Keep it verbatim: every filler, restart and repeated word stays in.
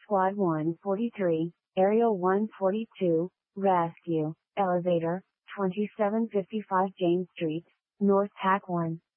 Squad one forty-three, Aerial one forty-two, Rescue, Elevator, twenty-seven fifty-five James Street, North Pack one.